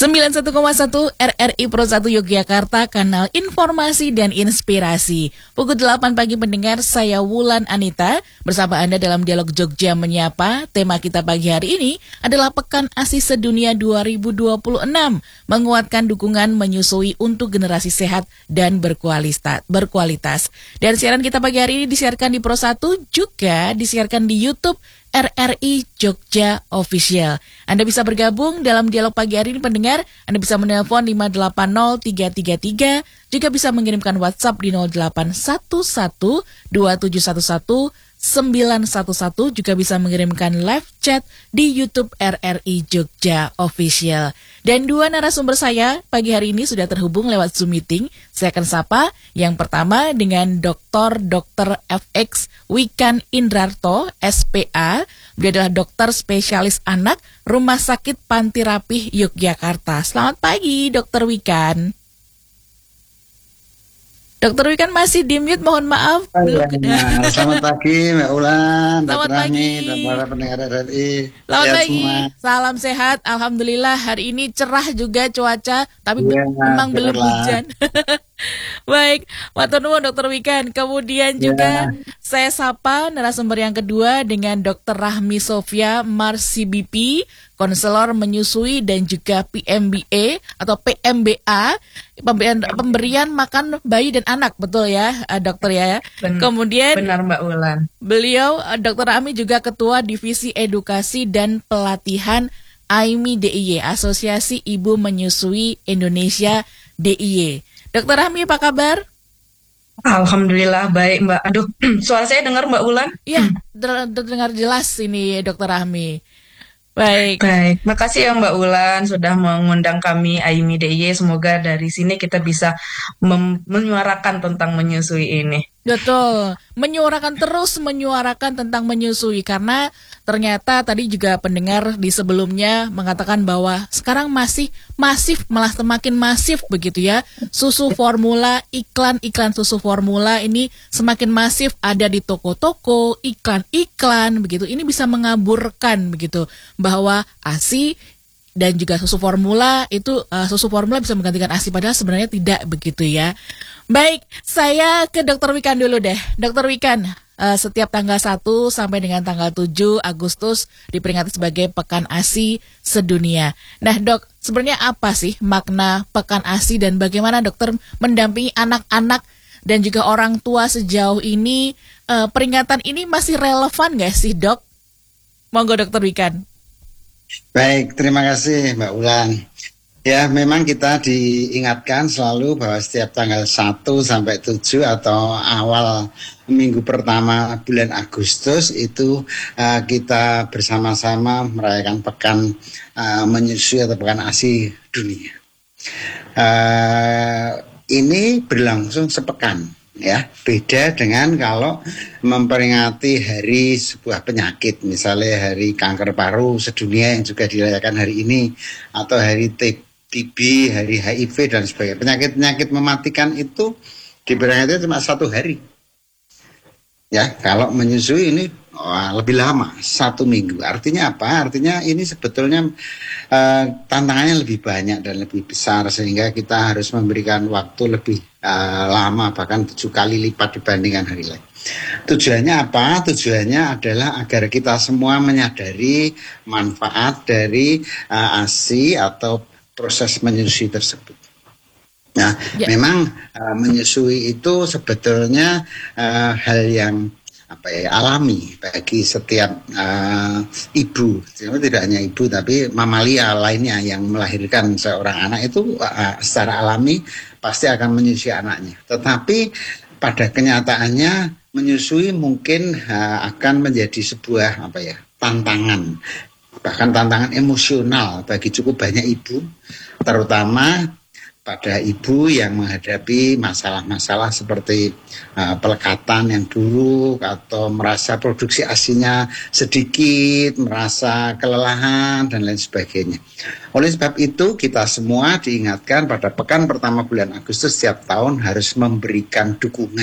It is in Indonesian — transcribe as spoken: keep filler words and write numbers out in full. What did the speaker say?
sembilan puluh satu koma satu R R I Pro satu Yogyakarta, kanal informasi dan inspirasi. Pukul delapan pagi pendengar, saya Wulan Anita bersama Anda dalam Dialog Jogja Menyapa. Tema kita pagi hari ini adalah Pekan ASI Sedunia dua ribu dua puluh enam, menguatkan dukungan menyusui untuk generasi sehat dan berkualitas. berkualitas. Dan siaran kita pagi hari ini disiarkan di Pro satu, juga disiarkan di YouTube R R I Jogja Official. Anda bisa bergabung dalam dialog pagi hari ini pendengar. Anda bisa menelpon lima delapan nol tiga tiga tiga, juga bisa mengirimkan WhatsApp di nol delapan satu satu dua tujuh satu satu sembilan satu satu, juga bisa mengirimkan live chat di YouTube R R I Jogja Official. Dan dua narasumber saya pagi hari ini sudah terhubung lewat Zoom meeting. Saya akan sapa yang pertama dengan Doktor Dokter F X Wikan Indrarto, S P A. Beliau adalah dokter spesialis anak Rumah Sakit Panti Rapih Yogyakarta. Selamat pagi, Dokter Wikan. Dokter Wikan masih di mute, mohon maaf. Oh, ya, nah, selamat pagi Mbak Ulan, Selamat Dokter pagi. Rahmi, dan para pendengar R R I. Selamat Sehat pagi, semua. salam sehat. Alhamdulillah hari ini cerah juga cuaca, tapi Ya, memang belum syukurlah. hujan. Baik, matur nuwun Dokter Wikan. Kemudian juga Ya. saya sapa narasumber yang kedua dengan Dokter Rahmi Sofia Marsi B P, konselor menyusui dan juga P M B A atau P M B A, pemberian, pemberian makan bayi dan anak, betul ya, eh, dokter ya? Ben- Kemudian Benar Mbak Ulan. beliau, eh, Dokter Rahmi juga Ketua Divisi Edukasi dan Pelatihan A I M I D I Y, Asosiasi Ibu Menyusui Indonesia D I Y. Dokter Rahmi, apa kabar? Alhamdulillah baik Mbak. Aduh, suara saya dengar Mbak Ulan? Iya, ter- terdengar jelas ini Dokter Rahmi. Baik. Baik, makasih ya Mbak Ulan sudah mengundang kami A I M I D I Y. Semoga dari sini kita bisa mem- menyuarakan tentang menyusui ini. Betul, menyuarakan terus menyuarakan tentang menyusui, karena ternyata tadi juga pendengar di sebelumnya mengatakan bahwa sekarang masih masif, malah semakin masif begitu ya. Susu formula, iklan-iklan susu formula ini semakin masif ada di toko-toko, iklan-iklan begitu. Ini bisa mengaburkan begitu bahwa ASI dan juga susu formula itu uh, susu formula bisa menggantikan ASI, padahal sebenarnya tidak begitu ya. Baik, saya ke Dokter Wikan dulu deh. Dokter Wikan, uh, setiap tanggal satu sampai dengan tanggal tujuh Agustus diperingati sebagai Pekan ASI Sedunia. Nah dok, sebenarnya apa sih makna Pekan ASI dan bagaimana dokter mendampingi anak-anak dan juga orang tua sejauh ini? Uh, peringatan ini masih relevan gak sih dok? Monggo Dokter Wikan. Baik, terima kasih Mbak Ulan. Ya, memang kita diingatkan selalu bahwa setiap tanggal satu sampai tujuh atau awal minggu pertama bulan Agustus itu uh, kita bersama-sama merayakan Pekan uh, Menyusui atau Pekan ASI Dunia. Uh, ini berlangsung sepekan. Ya, beda dengan kalau memperingati hari sebuah penyakit, misalnya hari kanker paru sedunia yang juga dirayakan hari ini, atau hari T B, hari H I V dan sebagainya. Penyakit-penyakit mematikan itu diperingati cuma satu hari. Ya, kalau menyusui ini wah, lebih lama, satu minggu. Artinya apa? Artinya ini sebetulnya uh, tantangannya lebih banyak dan lebih besar, sehingga kita harus memberikan waktu lebih uh, lama, bahkan tujuh kali lipat dibandingkan hari lain. Tujuannya apa? Tujuannya adalah agar kita semua menyadari manfaat dari uh, ASI atau proses menyusui tersebut. Nah, ya. Memang uh, menyusui itu sebetulnya uh, hal yang apa ya alami bagi setiap uh, ibu. Tidak hanya ibu tapi mamalia lainnya yang melahirkan seorang anak itu uh, secara alami pasti akan menyusui anaknya. Tetapi pada kenyataannya menyusui mungkin uh, akan menjadi sebuah apa ya tantangan, bahkan tantangan emosional bagi cukup banyak ibu, terutama pada ibu yang menghadapi masalah-masalah seperti uh, pelekatan yang buruk atau merasa produksi ASINya sedikit, merasa kelelahan dan lain sebagainya. Oleh sebab itu kita semua diingatkan pada pekan pertama bulan Agustus setiap tahun harus memberikan dukungan